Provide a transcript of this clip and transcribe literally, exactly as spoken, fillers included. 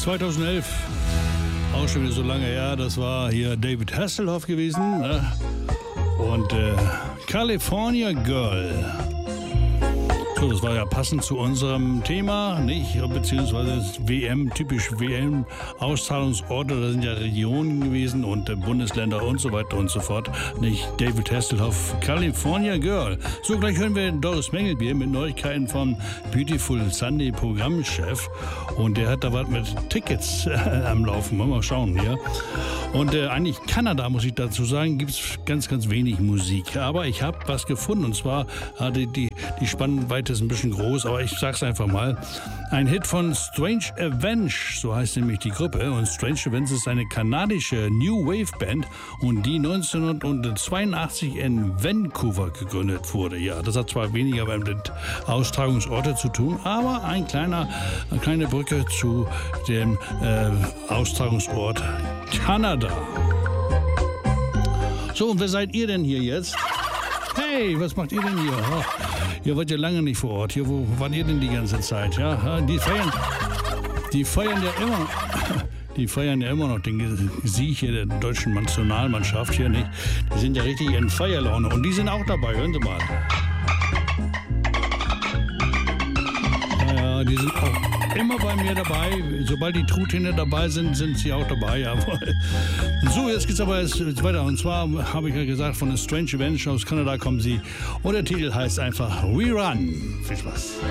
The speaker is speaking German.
zweitausendelf, auch schon wieder so lange her, das war hier David Hasselhoff gewesen, ne? Und äh, California Girl. So, das war ja passend zu unserem Thema, nicht? Beziehungsweise W M, typisch W M-Austrahlungsorte, da sind ja Regionen gewesen und äh, Bundesländer und so weiter und so fort. Nicht? David Hasselhoff, California Girl. So, gleich hören wir Doris Mengelbier mit Neuigkeiten vom Beautiful Sunday Programmchef. Und der hat da was mit Tickets äh, am Laufen. Mal, mal schauen, ja. Und äh, eigentlich Kanada, muss ich dazu sagen, gibt es ganz, ganz wenig Musik. Aber ich habe was gefunden, und zwar hatte die, die Spannweite ist ein bisschen groß, aber ich sag's einfach mal. Ein Hit von Strange Avenge, so heißt nämlich die Gruppe. Und Strange Avenge ist eine kanadische New Wave Band und die neunzehnhundertzweiundachtzig in Vancouver gegründet wurde. Ja, das hat zwar weniger mit Austragungsorte zu tun, aber ein kleiner, eine kleine Brücke zu dem äh, Austragungsort Kanada. So, und wer seid ihr denn hier jetzt? Hey, was macht ihr denn hier? Oh, ihr wart ja lange nicht vor Ort. Hier, wo wart ihr denn die ganze Zeit? Ja, die feiern, die feiern ja immer, die feiern ja immer noch den Sieg hier der deutschen Nationalmannschaft hier, nicht? Die sind ja richtig in Feierlaune und die sind auch dabei. Hören Sie mal. Ja, ja, die sind auch immer bei mir dabei. Sobald die Truthähne dabei sind, sind sie auch dabei. Jawohl. So, jetzt geht's aber jetzt weiter. Und zwar habe ich ja gesagt, von der Strange Avenge aus Kanada kommen sie. Und der Titel heißt einfach We Run. Viel Spaß.